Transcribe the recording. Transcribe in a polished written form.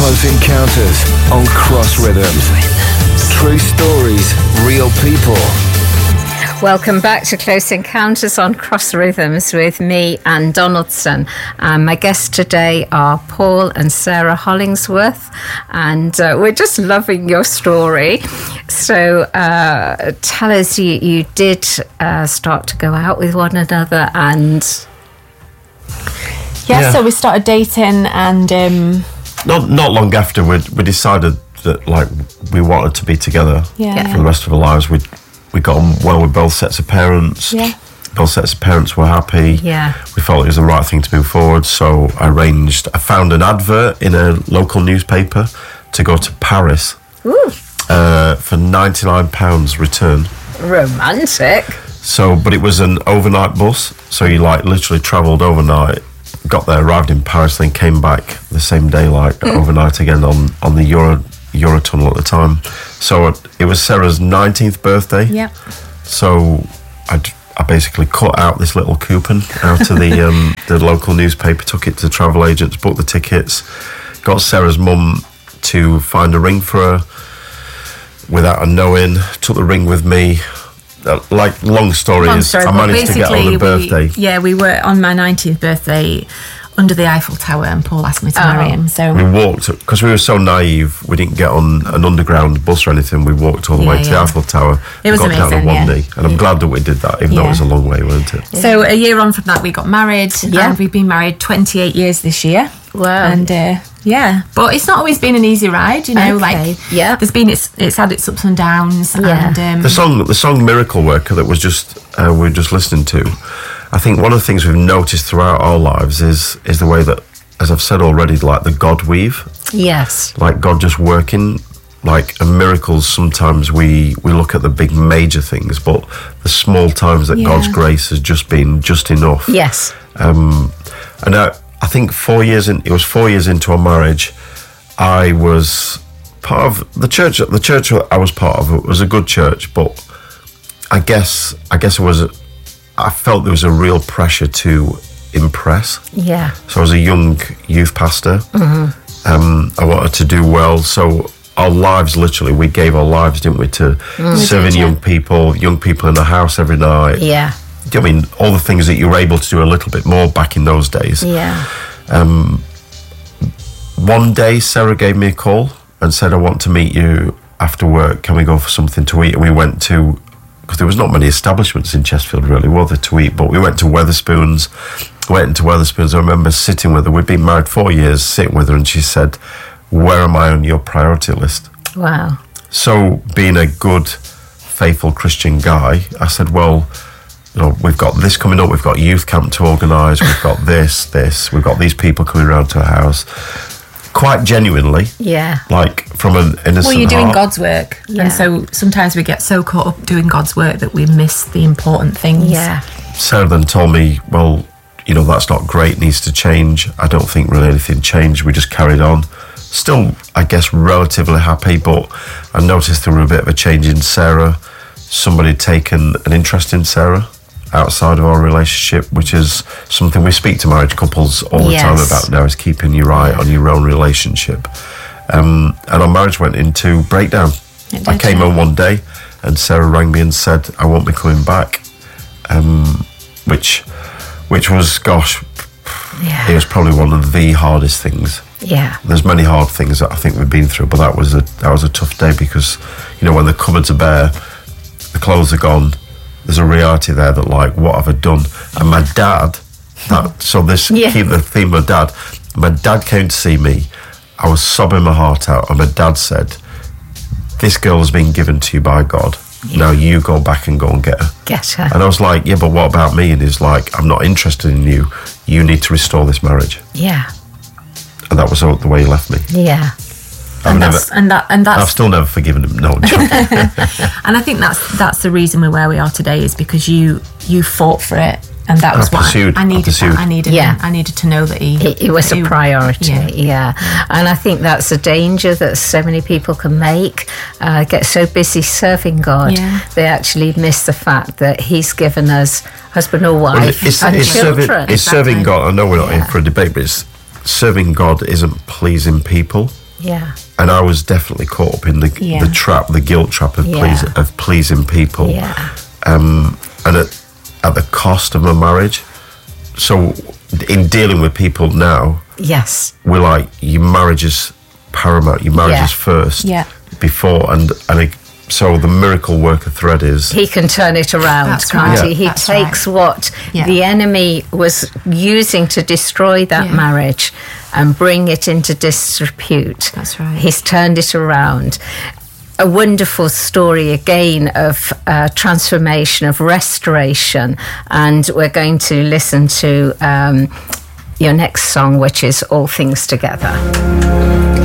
Close Encounters on Cross Rhythms. True stories, real people. Welcome back to Close Encounters on Cross Rhythms with me, Anne Donaldson. My guests today are Paul and Sarah Hollingsworth, and we're just loving your story. So tell us, you did start to go out with one another, and... Yeah, so we started dating, and... Not long after, we decided that, like, we wanted to be together for the rest of our lives. We got on well with both sets of parents. Yeah. Both sets of parents were happy. Yeah. We felt it was the right thing to move forward. So I found an advert in a local newspaper to go to Paris for £99 return. Romantic. So, but it was an overnight bus. So you literally travelled overnight, got there, arrived in Paris, then came back the same day, overnight again on the Eurotunnel at the time. So it was Sarah's 19th birthday. Yeah. So I basically cut out this little coupon out of the local newspaper, took it to travel agents, booked the tickets, got Sarah's mum to find a ring for her without her knowing, took the ring with me. Long story is, I managed to get on the birthday. We were on my 19th birthday under the Eiffel Tower, and Paul asked me to marry him. So we walked, because we were so naive, we didn't get on an underground bus or anything. We walked all the way to the Eiffel Tower. It was amazing, got down on one knee, and I'm glad that we did that, even though it was a long way, wasn't it? Yeah. So a year on from that, we got married, and we've been married 28 years this year. Wow. And but it's not always been an easy ride, you know. There's been it's had its ups and downs. Yeah. And the song Miracle Worker that was just we were just listening to, I think one of the things we've noticed throughout our lives is the way that, as I've said already, the God weave. Yes. God just working. And miracles, sometimes we look at the big major things, but the small times that God's grace has just been just enough. Yes. And I think 4 years in, it was 4 years into our marriage, I was part of the church. The church I was part of, it was a good church, but I guess it was, I felt there was a real pressure to impress. Yeah. So I was a young youth pastor. I wanted to do well. So our lives, literally, we gave our lives, didn't we, to serving young people in the house every night. Yeah. I mean, all the things that you were able to do a little bit more back in those days. Yeah. One day, Sarah gave me a call and said, I want to meet you after work. Can we go for something to eat? And we went to, because there was not many establishments in Chesterfield, really, were there, to eat? But we went to Wetherspoons. I remember sitting with her. We'd been married 4 years, sitting with her, and she said, where am I on your priority list? Wow. So, being a good, faithful Christian guy, I said, well, we've got this coming up, we've got youth camp to organise, we've got this, we've got these people coming around to our house. Quite genuinely. Yeah. From an innocent heart. Well, you're doing God's work. Yeah. And so sometimes we get so caught up doing God's work that we miss the important things. Yeah. Sarah then told me, well, that's not great, needs to change. I don't think really anything changed. We just carried on. Still, I guess, relatively happy, but I noticed there was a bit of a change in Sarah. Somebody had taken an interest in Sarah outside of our relationship, which is something we speak to marriage couples all the time about now, is keeping your eye on your own relationship. And our marriage went into breakdown. I came home one day and Sarah rang me and said, I won't be coming back, which was, it was probably one of the hardest things. Yeah. There's many hard things that I think we've been through, but that was a tough day because, when the cupboards are bare, the clothes are gone, there's a reality there that, what have I done? And my dad, keep the theme of dad, my dad came to see me. I was sobbing my heart out, and my dad said, this girl has been given to you by God. Yeah. Now you go back and go and get her. Get her. And I was like, yeah, but what about me? And he's like, I'm not interested in you. You need to restore this marriage. Yeah. And that was the way he left me. Yeah. I've still never forgiven him. No, I'm joking. And I think that's the reason we're where we are today, is because you fought for it, and that was what I needed. I needed to know that it was a priority. Yeah. And I think that's a danger that so many people can make. Get so busy serving God, they actually miss the fact that He's given us husband or wife and children. It's serving God. I know we're not in for a debate, but serving God isn't pleasing people. Yeah. And I was definitely caught up in the trap, the guilt trap of pleasing people. Yeah. And at the cost of my marriage. So in dealing with people now, yes, we're like, your marriage is paramount. Your marriage is first. Yeah. Before so the miracle worker thread is he can turn it around, can't he? He takes what the enemy was using to destroy that marriage and bring it into disrepute. That's right. He's turned it around. A wonderful story again of transformation, of restoration, and we're going to listen to your next song, which is All Things Together.